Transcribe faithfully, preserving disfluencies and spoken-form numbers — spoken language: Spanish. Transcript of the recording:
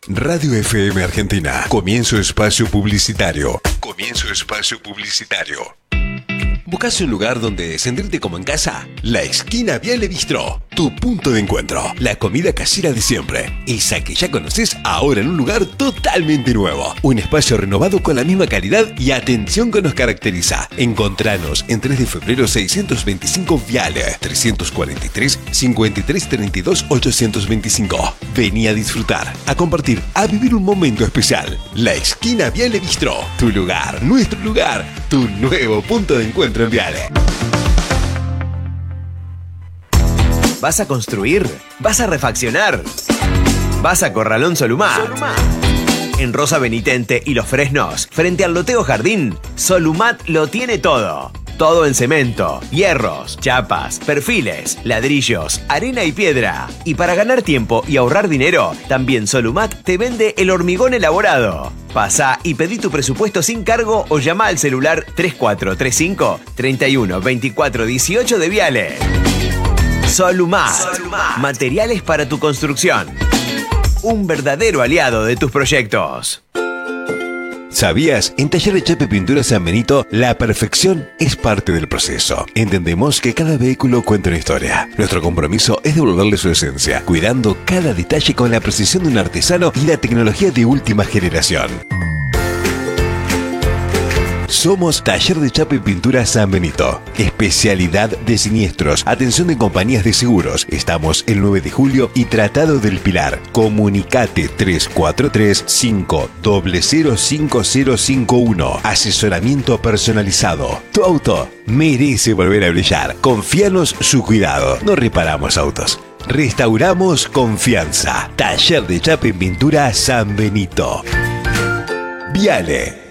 Radio F M Argentina. Comienzo espacio publicitario. Comienzo espacio publicitario. ¿Buscas un lugar donde sentirte como en casa? La Esquina Viale Bistró, tu punto de encuentro. La comida casera de siempre, esa que ya conoces, ahora en un lugar totalmente nuevo. Un espacio renovado con la misma calidad y atención que nos caracteriza. Encontranos en tres de febrero seiscientos veinticinco Viale, trescientos cuarenta y tres, cincuenta y tres treinta y dos, ochocientos veinticinco. Vení a disfrutar, a compartir, a vivir un momento especial. La Esquina Viale Bistró, tu lugar, nuestro lugar, tu nuevo punto de encuentro en Viale. ¿Vas a construir? ¿Vas a refaccionar? ¿Vas a Corralón Solumat? Solumat. En Rosa Benitente y Los Fresnos, frente al Loteo Jardín, Solumat lo tiene todo. Todo en cemento, hierros, chapas, perfiles, ladrillos, arena y piedra. Y para ganar tiempo y ahorrar dinero, también Solumat te vende el hormigón elaborado. Pasá y pedí tu presupuesto sin cargo o llama al celular tres cuatro tres cinco, treinta y uno, veinticuatro, dieciocho de Viale. Solumat. Solumat. Materiales para tu construcción. Un verdadero aliado de tus proyectos. ¿Sabías? En Taller de Chapa y Pintura San Benito, la perfección es parte del proceso. Entendemos que cada vehículo cuenta una historia. Nuestro compromiso es devolverle su esencia, cuidando cada detalle con la precisión de un artesano y la tecnología de última generación. Somos Taller de Chapa y Pintura San Benito. Especialidad de siniestros. Atención de compañías de seguros. Estamos el nueve de julio y Tratado del Pilar. Comunicate tres cuatro tres, cinco cero cero, cinco cero cinco uno. Asesoramiento personalizado. Tu auto merece volver a brillar. Confíanos su cuidado. No reparamos autos. Restauramos confianza. Taller de Chapa y Pintura San Benito. Viale.